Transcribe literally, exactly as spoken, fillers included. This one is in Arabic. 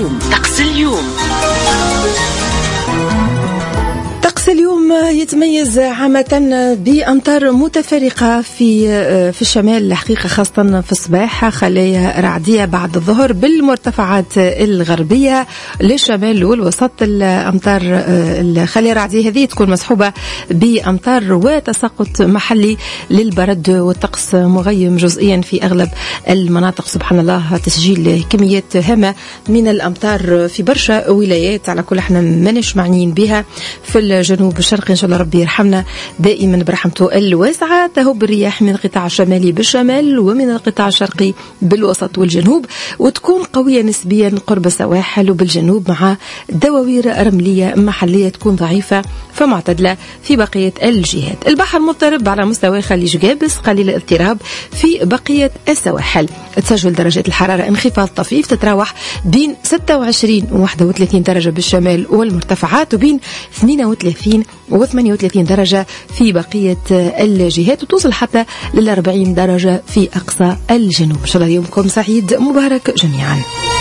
اليوم. طقس اليوم. طقس اليوم يتميز عامة بأمطار متفرقة في في الشمال الحقيقة، خاصة في الصباح، خلايا رعدية بعد الظهر بالمرتفعات الغربية للشمال والوسط. الأمطار الخلايا الرعدية هذه تكون مصحوبة بأمطار وتساقط محلي للبرد، والطقس مغيم جزئيا في أغلب المناطق. سبحان الله، تسجيل كميات هامة من الأمطار في برشا ولايات، على كل احنا ماناش معنيين بها. في الجنوب الشرقي إن شاء الله ربي يرحمنا دائما برحمته الواسعة. تهب الرياح من القطاع الشمالي بالشمال ومن القطاع الشرقي بالوسط والجنوب، وتكون قوية نسبيا قرب السواحل وبالجنوب، مع دواوير رملية محلية تكون ضعيفة فمعتدلة في بقية الجهات. البحر مضطرب على مستوى خليج جابس، قليل الاضطراب في بقية السواحل. تسجل درجات الحرارة انخفاض طفيف، تتراوح بين ستة وعشرين و واحد وثلاثين درجة بالشمال والمرتفعات، وبين اثنين وثلاثين و ثمانية وثلاثين درجة في بقية الجهات، وتوصل حتى لل أربعين درجة في أقصى الجنوب. إن شاء الله يومكم سعيد مبارك جميعا.